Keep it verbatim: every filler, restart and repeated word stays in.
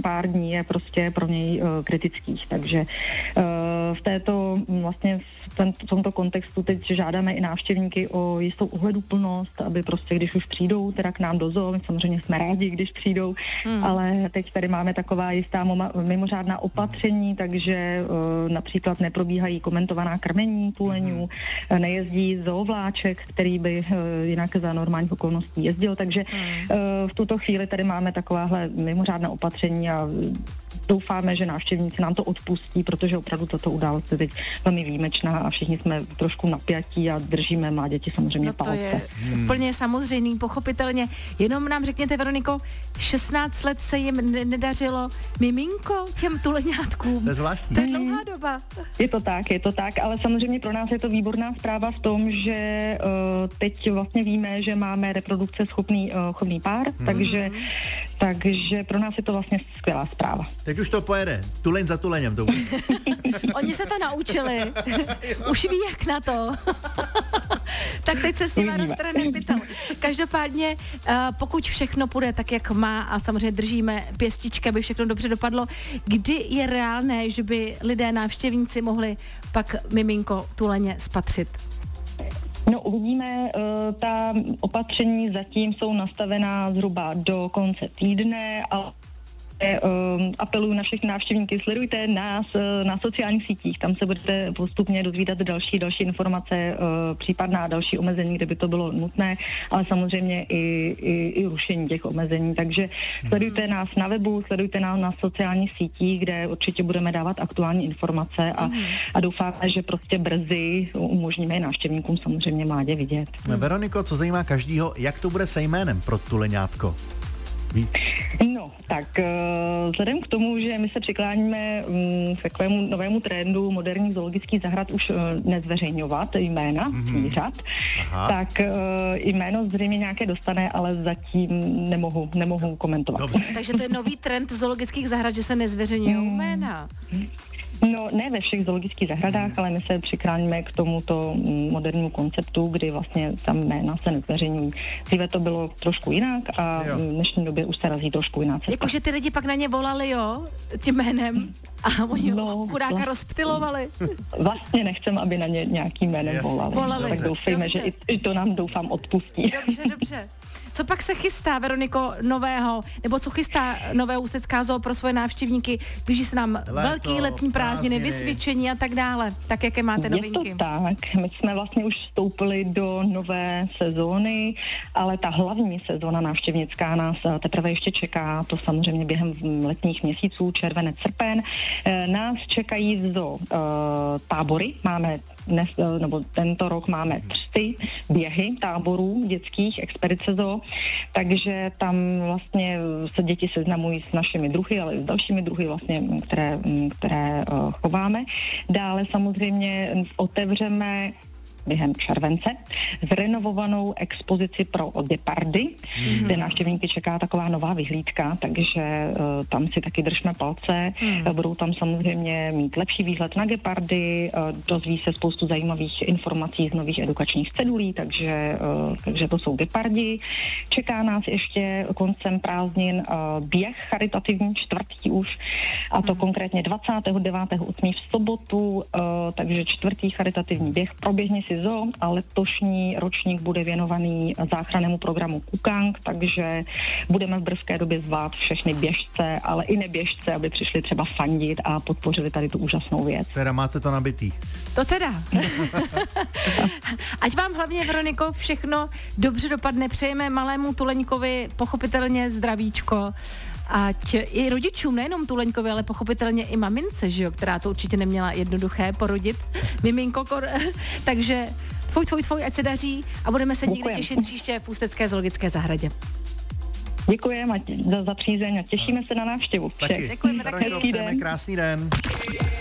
pár dní je prostě pro něj uh, kritických, takže uh, v této vlastně v, ten, v tomto kontextu teď žádáme i návštěvníky o jistou ohleduplnost, aby prostě když už přijdou teda k nám do zoo, my samozřejmě jsme rádi, když přijdou, hmm. ale teď tady máme taková jistá moma, mimořádná opatření, takže uh, například neprobíhají komentovaná krmení tuleňů, hmm. nejezdí zoovláček, který by uh, jinak za normálních okolností jezdil, takže hmm. uh, v tuto chvíli tady máme takováhle mimořádná opatření a doufáme, že návštěvníci nám to odpustí, protože opravdu tato událost je teď velmi výjimečná a všichni jsme trošku napjatí a držíme má děti samozřejmě no to palce. Je hmm. úplně samozřejmý, pochopitelně. Jenom nám řekněte, Veroniko, šestnáct let se jim ne- nedařilo miminko těm tuleňátkům. To je zvláštní. To je dlouhá doba. Je to tak, je to tak, ale samozřejmě pro nás je to výborná zpráva v tom, že uh, teď vlastně víme, že máme reprodukce schopný, uh, schopný pár, hmm. takže, takže pro nás je to vlastně skvělá zpráva. Teď už to pojede, tuleň za tuleněm to bude. Oni se to naučili, už ví jak na to. Tak teď se s nima roztrhne pytel. Každopádně, uh, pokud všechno půjde tak, jak má a samozřejmě držíme pěstičky, aby všechno dobře dopadlo, kdy je reálné, že by lidé návštěvníci mohli pak miminko tuleně spatřit? No uvidíme, ta opatření zatím jsou nastavená zhruba do konce týdne, ale Uh, apeluju na všechny návštěvníky, sledujte nás uh, na sociálních sítích, tam se budete postupně dozvídat další, další informace, uh, případná další omezení, kde by to bylo nutné, ale samozřejmě i, i, i rušení těch omezení, takže sledujte nás na webu, sledujte nás na sociálních sítích, kde určitě budeme dávat aktuální informace a, a doufáme, že prostě brzy umožníme i návštěvníkům samozřejmě mládě vidět. Hmm. Veroniko, co zajímá každýho, jak to bude se jménem pro tuleňátko? No, tak uh, vzhledem k tomu, že my se přikláníme um, k takovému novému trendu moderních zoologických zahrad už uh, nezveřejňovat jména zvířat, mm-hmm. tak uh, jméno zřejmě nějaké dostane, ale zatím nemohu, nemohu komentovat. Dobře. Takže to je nový trend zoologických zahrad, že se nezveřejňují mm. jména. No, ne ve všech zoologických zahradách, ale my se přikláníme k tomuto modernímu konceptu, kdy vlastně tam jména se nezveřejňují. Dříve to bylo trošku jinak a jo. v dnešní době už se razí trošku jiná cesta. Jakože ty lidi pak na ně volali, jo, tím jménem a oni no, chudáka vlastně rozptylovali. Vlastně nechcem, aby na ně nějakým jménem yes. volali. volali. Tak doufejme, dobře. že i, i to nám doufám odpustí. Dobře, dobře. Co pak se chystá, Veroniko, nového, nebo co chystá Nové Ústecká zoo pro svoje návštěvníky? Blíží se nám Leto, velký letní prázdniny, vysvědčení a tak dále. Tak jaké máte novinky? Je to tak. My jsme vlastně už vstoupili do nové sezóny, ale ta hlavní sezóna návštěvnická nás teprve ještě čeká. To samozřejmě během letních měsíců, červenec, srpen. Nás čekají v zoo e, tábory. Máme dnes, nebo tento rok máme tři běhy táborů dětských expedice zoo, takže tam vlastně se děti seznamují s našimi druhy, ale i s dalšími druhy vlastně, které, které uh, chováme. Dále samozřejmě otevřeme během července zrenovovanou expozici pro gepardy, mm-hmm. kde návštěvníky čeká taková nová vyhlídka, takže uh, tam si taky držme palce. Mm. Budou tam samozřejmě mít lepší výhled na gepardy, uh, dozví se spoustu zajímavých informací z nových edukačních cedulí, takže, uh, takže to jsou gepardi. Čeká nás ještě koncem prázdnin uh, běh charitativní čtvrtý už, a to mm. konkrétně dvacátého devátého osmého v sobotu, uh, takže čtvrtý charitativní běh. Proběhne si zoo a letošní ročník bude věnovaný záchrannému programu Kukang, takže budeme v brzké době zvát všechny běžce, ale i neběžce, aby přišli třeba fandit a podpořili tady tu úžasnou věc. Teda máte to nabitý. To teda. Ať vám hlavně, Veroniko, všechno dobře dopadne. Přejeme malému tuleňkovi pochopitelně zdravíčko. Ať i rodičům, nejenom tuleňkovi, ale pochopitelně i mamince, že jo, která to určitě neměla jednoduché porodit, miminko, kor, takže tvoj, tvoj, tvoj, ať se daří a budeme se někdy těšit příště v Ústecké zoologické zahradě. Děkujeme za, za přízeň a těšíme se na návštěvu. Taky. Děkujeme taky. Přejeme krásný den.